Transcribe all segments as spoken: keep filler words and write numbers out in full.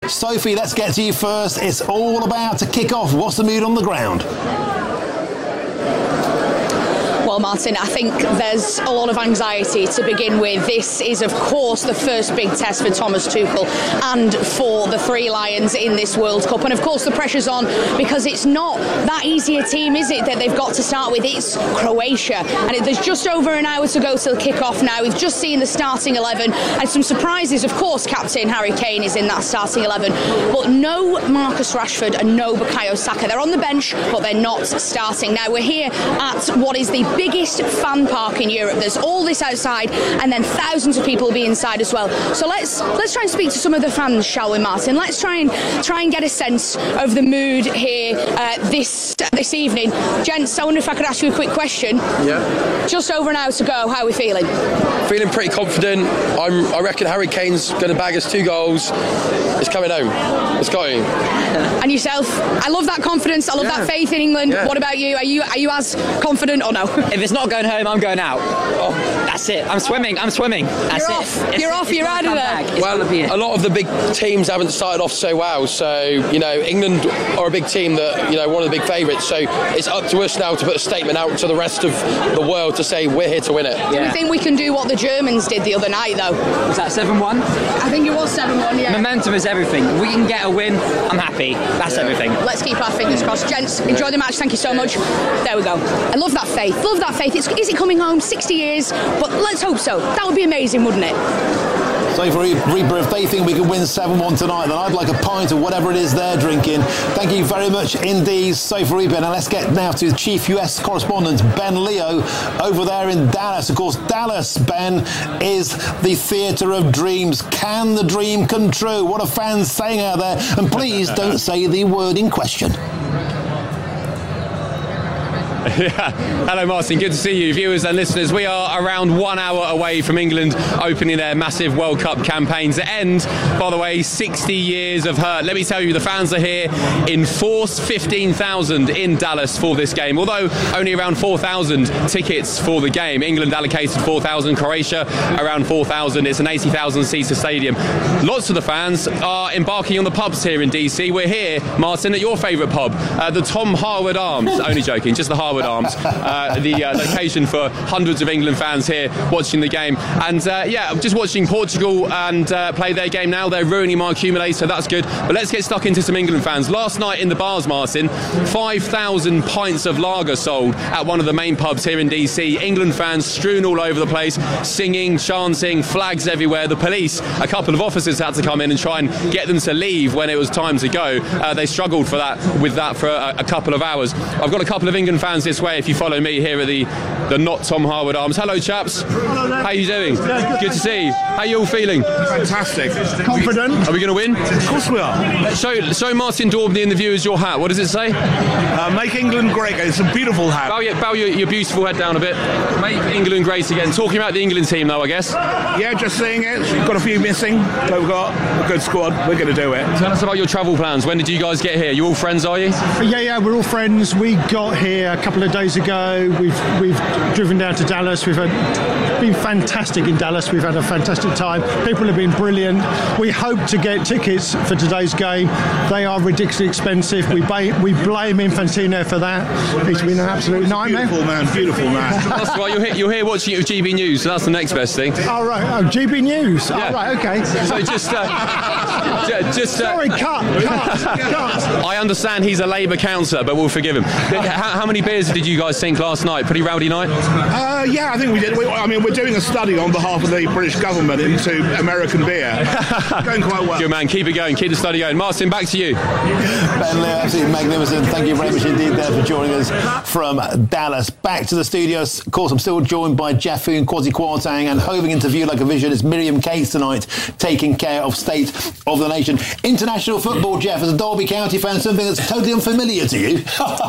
Sophie, let's get to you first. It's all about to kick off. What's the mood on the ground? Well, Martin, I think there's a lot of anxiety to begin with. This is, of course, the first big test for Thomas Tuchel and for the Three Lions in this World Cup. And, of course, the pressure's on because it's not that easy a team, is it, that they've got to start with? It's Croatia. And it, there's just over an hour to go till kick-off now. We've just seen the starting eleven and some surprises. Of course, captain Harry Kane is in that starting eleven. But no Marcus Rashford and no Bukayo Saka. They're on the bench, but they're not starting. Now, we're here at what is the biggest fan park in Europe. There's all this outside and then thousands of people will be inside as well. So let's let's try and speak to some of the fans, shall we, Martin? Let's try and try and get a sense of the mood here uh, this this evening. Gents, I wonder if I could ask you a quick question. Yeah. Just over an hour to go, how are we feeling? Feeling pretty confident. I'm, I reckon Harry Kane's going to bag us two goals. It's coming home. It's got you. And yourself? I love that confidence. I love yeah. that faith in England. Yeah. What about you? Are you are you as confident or no? If it's not going home, I'm going out. Oh, that's it. I'm swimming. I'm swimming. That's You're it. off. It's, You're it's, off. it's You're out of there. Well, a lot of the big teams haven't started off so well. So, you know, England are a big team that, you know, one of the big favourites. So it's up to us now to put a statement out to the rest of the world to say we're here to win it. Do yeah. we think we can do what the Germans did the other night, though? Was that seven one? I think it was seven one, yeah. Momentum is everything. We can get a win. I'm happy. That's yeah. everything. Let's keep our fingers crossed. Gents, enjoy the match. Thank you so much. There we go. I love that faith. Love that faith. It's, is it coming home? sixty years? But let's hope so. That would be amazing, wouldn't it? So for Reaper, if they think we can win seven one tonight, then I'd like a pint of whatever it is they're drinking. Thank you very much indeed, Sophie Reaper. Now let's get now to Chief U S Correspondent Ben Leo over there in Dallas. Of course, Dallas, Ben, is the theatre of dreams. Can the dream come true? What are fans saying out there? And please don't say the word in question. Yeah. Hello, Martin. Good to see you, viewers and listeners. We are around one hour away from England opening their massive World Cup campaign to end, by the way, sixty years of hurt. Let me tell you, the fans are here in force, fifteen thousand in Dallas for this game, although only around four thousand tickets for the game. England allocated four thousand, Croatia around four thousand. It's an eighty thousand seater stadium. Lots of the fans are embarking on the pubs here in D C. We're here, Martin, at your favourite pub, uh, the Tom Harwood Arms. Only joking, just the Harwood Arms, uh, the uh, location for hundreds of England fans here watching the game. And uh, yeah, I'm just watching Portugal and uh, play their game now. They're ruining my accumulator, so that's good. But let's get stuck into some England fans. Last night in the bars, Martin, five thousand pints of lager sold at one of the main pubs here in D C. England fans strewn all over the place, singing, chanting, flags everywhere. The police, a couple of officers had to come in and try and get them to leave when it was time to go. Uh, they struggled for that with that for a, a couple of hours. I've got a couple of England fans this way if you follow me here at the the not Tom Harwood Arms. Hello, chaps. Hello there. How are you doing? Yeah, good. Good to see you. How are you all feeling? Fantastic. Confident. Are we going to win? Of course we are. Show, show Martin Daubney and the viewers your hat. What does it say? Uh, make England great. It's a beautiful hat. Bow, your, bow your, your beautiful head down a bit. Make England great again. Talking about the England team though, I guess. Yeah, just seeing it. We've got a few missing, but we've got a good squad. We're going to do it. Tell us about your travel plans. When did you guys get here? You all friends, are you? Yeah, yeah, we're all friends. We got here a couple of days ago. We've we've driven down to Dallas. We've had, been fantastic in Dallas. We've had a fantastic time. People have been brilliant. We hope to get tickets for today's game. They are ridiculously expensive. We ba- we blame Infantino for that. It's been an absolute nightmare. Beautiful man, beautiful man. That's right. You're here, you're here watching it with G B News, so that's the next best thing. Oh right, oh G B News. Yeah. Oh right, okay. So just, uh, j- just. Uh, Sorry, cut, cut, cut. I understand he's a Labour councillor, but we'll forgive him. How, how many beers did you guys think last night? Pretty rowdy night. Uh, yeah, I think we did. We, I mean, we're doing a study on behalf of the British government into American beer. Going quite well. Good man. Keep it going. Keep the study going. Martin, back to you. Ben Leo, absolutely magnificent. Thank you very much indeed there for joining us from Dallas. Back to the studios. Of course, I'm still joined by Jeff Foon, Kwasi Kwarteng, and hoving into view like a vision is Miriam Cates tonight, taking care of State of the Nation. International football, Jeff, as a Derby County fan, something that's totally unfamiliar to you.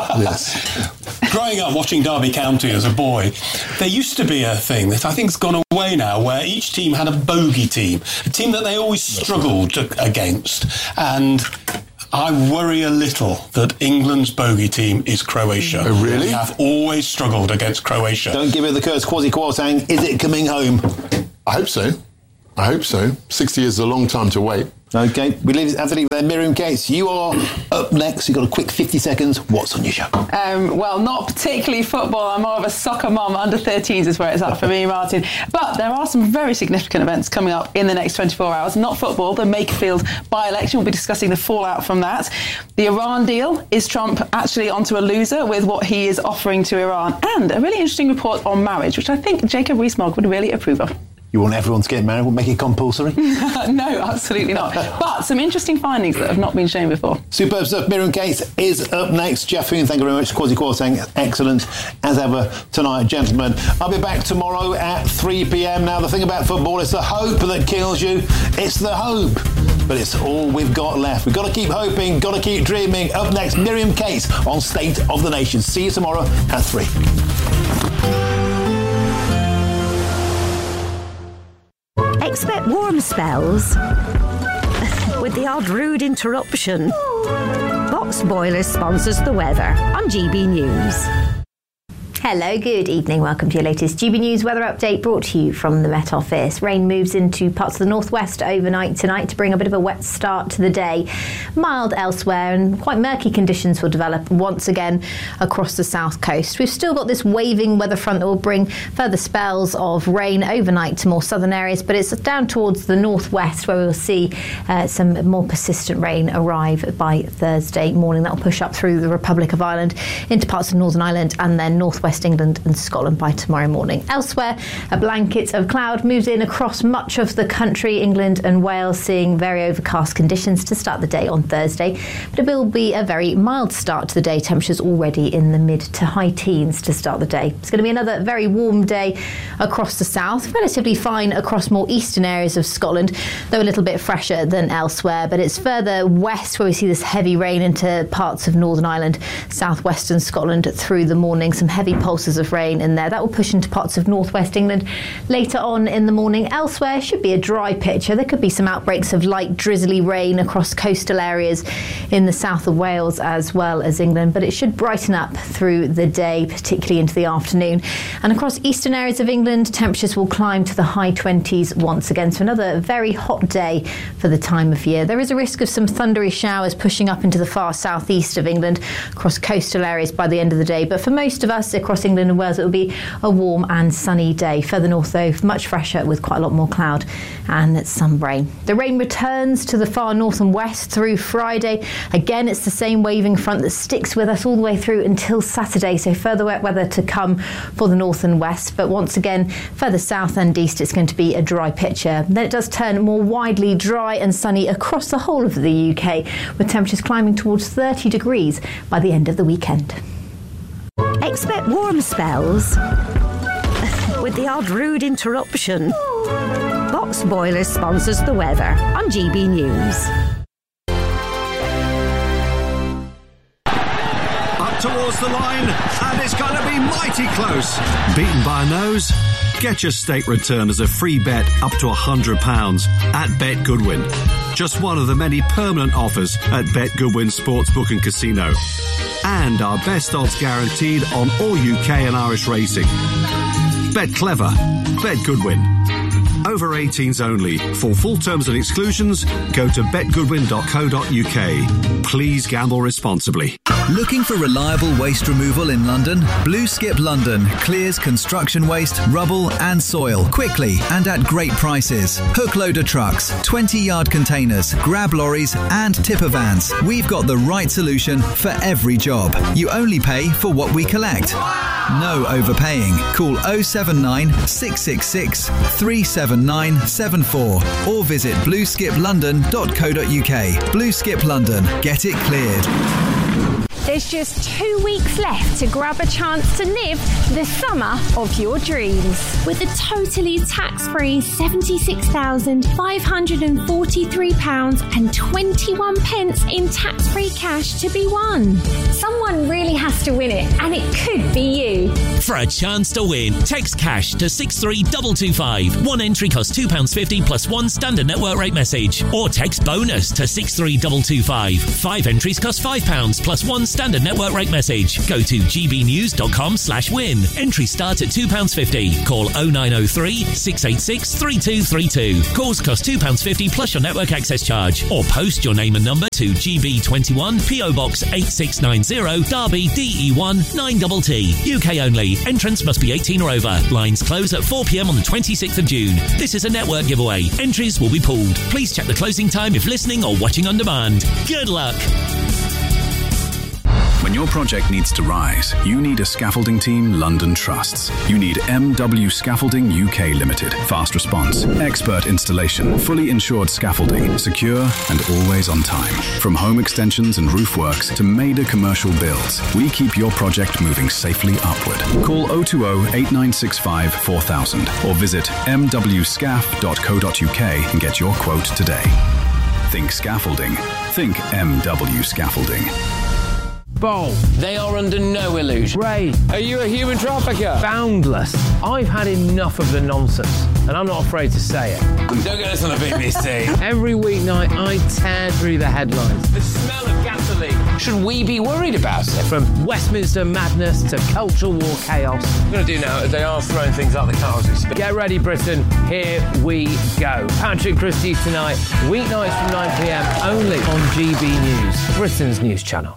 Yes. Growing up watching Derby County as a boy, there used to be a thing that I think's gone away now, where each team had a bogey team, a team that they always struggled to, against. And I worry a little that England's bogey team is Croatia. Oh, really? They have always struggled against Croatia. Don't give it the curse, Kwasi Kwarteng. Is it coming home? I hope so. I hope so. sixty years is a long time to wait. Okay, we leave, have to leave there. Miriam Gates, you are up next. You've got a quick fifty seconds. What's on your show? Um, well, not particularly football. I'm more of a soccer mum. Under thirteens is where it's at for me, Martin. But there are some very significant events coming up in the next twenty-four hours. Not football. The Makerfield by-election. We'll be discussing the fallout from that. The Iran deal. Is Trump actually onto a loser with what he is offering to Iran? And a really interesting report on marriage, which I think Jacob Rees-Mogg would really approve of. You want everyone to get married? We'll make it compulsory? No, absolutely not. But some interesting findings that have not been shown before. Superb stuff. Miriam Gates is up next. Jeff Hoon, thank you very much. Kwasi Kwarteng, excellent as ever tonight, gentlemen. I'll be back tomorrow at three p.m. Now, the thing about football, it's the hope that kills you. It's the hope. But it's all we've got left. We've got to keep hoping, got to keep dreaming. Up next, Miriam Gates on State of the Nation. See you tomorrow at three. Expect warm spells with the odd rude interruption. Box Boilers sponsors the weather on G B News. Hello, good evening. Welcome to your latest G B News weather update brought to you from the Met Office. Rain moves into parts of the northwest overnight tonight to bring a bit of a wet start to the day. Mild elsewhere and quite murky conditions will develop once again across the south coast. We've still got this waving weather front that will bring further spells of rain overnight to more southern areas, but it's down towards the northwest where we'll see uh, some more persistent rain arrive by Thursday morning. That will push up through the Republic of Ireland into parts of Northern Ireland and then northwest West England and Scotland by tomorrow morning. Elsewhere, a blanket of cloud moves in across much of the country, England and Wales seeing very overcast conditions to start the day on Thursday. But it will be a very mild start to the day. Temperatures already in the mid to high teens to start the day. It's going to be another very warm day across the south, relatively fine across more eastern areas of Scotland, though a little bit fresher than elsewhere. But it's further west where we see this heavy rain into parts of Northern Ireland, southwestern Scotland through the morning. Some heavy pulses of rain in there. That will push into parts of northwest England later on in the morning. Elsewhere should be a dry picture. There could be some outbreaks of light drizzly rain across coastal areas in the south of Wales as well as England, but it should brighten up through the day, particularly into the afternoon. And across eastern areas of England, temperatures will climb to the high twenties once again. So another very hot day for the time of year. There is a risk of some thundery showers pushing up into the far southeast of England across coastal areas by the end of the day, but for most of us across England and Wales it will be a warm and sunny day. Further north though, much fresher with quite a lot more cloud and some rain. The rain returns to the far north and west through Friday. Again, it's the same waving front that sticks with us all the way through until Saturday, so further wet weather to come for the north and west, but once again further south and east it's going to be a dry picture. Then it does turn more widely dry and sunny across the whole of the U K, with temperatures climbing towards thirty degrees by the end of the weekend. Expect warm spells with the odd rude interruption. Box Boilers sponsors the weather on G B News. Up towards the line, and it's going to be mighty close. Beaten by a nose? Get your stake return as a free bet up to one hundred pounds at Bet Goodwin. Just one of the many permanent offers at Bet Goodwin Sportsbook and Casino. And our best odds guaranteed on all U K and Irish racing. Bet clever. Bet Goodwin. Over eighteens only. For full terms and exclusions, go to bet goodwin dot co dot U K. Please gamble responsibly. Looking for reliable waste removal in London? Blue Skip London clears construction waste, rubble and soil quickly and at great prices. Hook loader trucks, twenty yard containers, grab lorries and tipper vans. We've got the right solution for every job. You only pay for what we collect. No overpaying. Call oh seven nine, six six six, three seven nine seven four or visit blue skip london dot co dot U K. Blue Skip London. Get it cleared. There's just two weeks left to grab a chance to live the summer of your dreams. With a totally tax-free seventy-six thousand five hundred forty-three pounds and twenty-one pence in tax-free cash to be won. Someone really has to win it, and it could be you. For a chance to win, text cash to six three two two five. One entry costs two pounds fifty plus one standard network rate message. Or text bonus to six three two two five. Five entries cost five pounds plus one standard network rate message. Go to gbnews.com slash win. Entry start at two pounds fifty. Call oh nine oh three, six eight six, three two three two. Calls cost two pounds fifty plus your network access charge. Or post your name and number to G B twenty-one, P O Box eight six nine zero, Derby, D E one nine T T. U K only. Entrance must be eighteen or over. Lines close at four p.m. on the twenty-sixth of June. This is a network giveaway. Entries will be pulled. Please check the closing time if listening or watching on demand. Good luck. When your project needs to rise, you need a scaffolding team London trusts. You need M W Scaffolding U K Limited. Fast response, expert installation, fully insured scaffolding, secure and always on time. From home extensions and roof works to major commercial builds, we keep your project moving safely upward. Call oh two oh, eight nine six five, four thousand or visit m w scaff dot co dot u k and get your quote today. Think scaffolding. Think M W Scaffolding. Bowl. They are under no illusion. Ray, are you a human trafficker? Boundless. I've had enough of the nonsense, and I'm not afraid to say it. Don't get us on the B B C. Every weeknight, I tear through the headlines. The smell of gasoline. Should we be worried about it? From Westminster madness to cultural war chaos. What I'm going to do now is they are throwing things out the car as we speak. Get ready, Britain. Here we go. Patrick Christie's tonight, weeknights from nine p.m, only on G B News, Britain's news channel.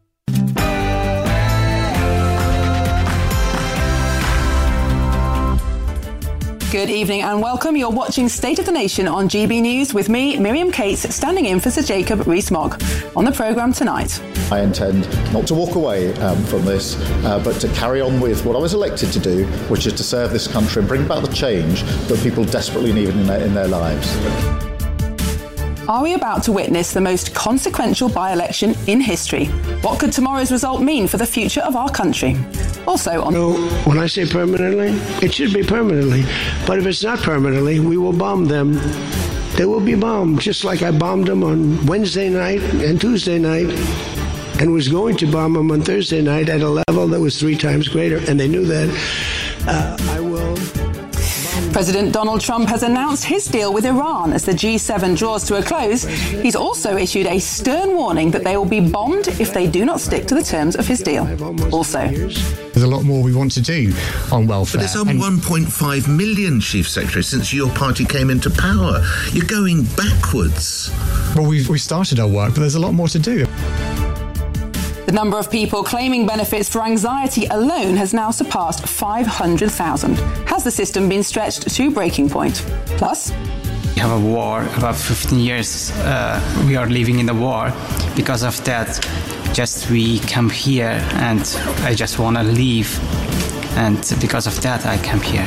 Good evening and welcome. You're watching State of the Nation on G B News with me, Miriam Cates, standing in for Sir Jacob Rees-Mogg. On the programme tonight. I intend not to walk away um, from this, uh, but to carry on with what I was elected to do, which is to serve this country and bring about the change that people desperately need in their, in their lives. Are we about to witness the most consequential by-election in history? What could tomorrow's result mean for the future of our country? Also on... No, when I say permanently, it should be permanently. But if it's not permanently, we will bomb them. They will be bombed, just like I bombed them on Wednesday night and Tuesday night, and was going to bomb them on Thursday night at a level that was three times greater, and they knew that. Uh, I will... President Donald Trump has announced his deal with Iran as the G seven draws to a close. He's also issued a stern warning that they will be bombed if they do not stick to the terms of his deal. Also, there's a lot more we want to do on welfare. But there's on one point five million, Chief Secretary, since your party came into power. You're going backwards. Well, we've, we started our work, but there's a lot more to do. the number of people claiming benefits for anxiety alone has now surpassed five hundred thousand. Has the system been stretched to breaking point? Plus, we have a war, about fifteen years uh, we are living in the war. Because of that, just we come here and I just want to leave. And because of that, I come here.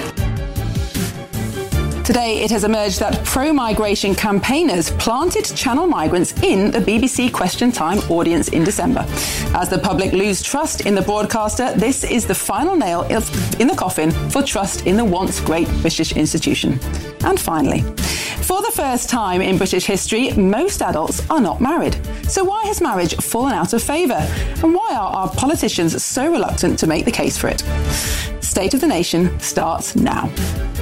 Today, it has emerged that pro-migration campaigners planted channel migrants in the B B C Question Time audience in December. As the public lose trust in the broadcaster, this is the final nail in the coffin for trust in the once great British institution. And finally, for the first time in British history, most adults are not married. So why has marriage fallen out of favour? And why are our politicians so reluctant to make the case for it? State of the Nation starts now.